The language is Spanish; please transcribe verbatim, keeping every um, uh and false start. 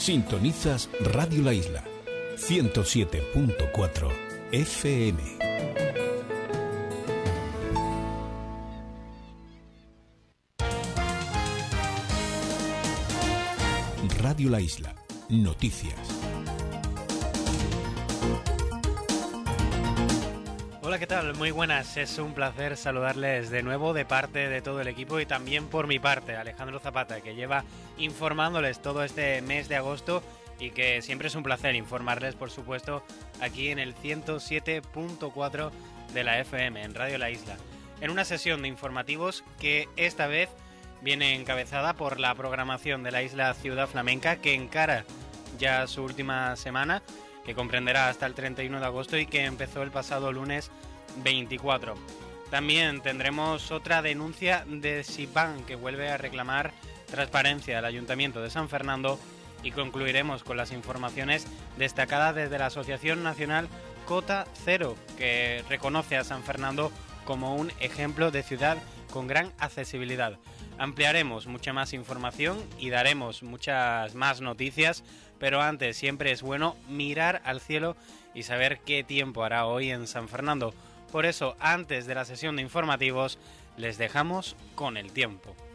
Sintonizas Radio La Isla, ciento siete punto cuatro F M. Radio La Isla, noticias. Hola, ¿qué tal? Muy buenas, es un placer saludarles de nuevo de parte de todo el equipo y también por mi parte, Alejandro Zapata, que lleva informándoles todo este mes de agosto y que siempre es un placer informarles, por supuesto, aquí en el ciento siete punto cuatro de la F M, en Radio La Isla, en una sesión de informativos que esta vez viene encabezada por la programación de la Isla Ciudad Flamenca, que encara ya su última semana, que comprenderá hasta el treinta y uno de agosto y que empezó el pasado lunes veinticuatro. También tendremos otra denuncia de SIPAN, que vuelve a reclamar transparencia al Ayuntamiento de San Fernando, y concluiremos con las informaciones destacadas desde la Asociación Nacional Cota Cero, que reconoce a San Fernando como un ejemplo de ciudad con gran accesibilidad. Ampliaremos mucha más información y daremos muchas más noticias, pero antes siempre es bueno mirar al cielo y saber qué tiempo hará hoy en San Fernando. Por eso, antes de la sesión de informativos, les dejamos con el tiempo.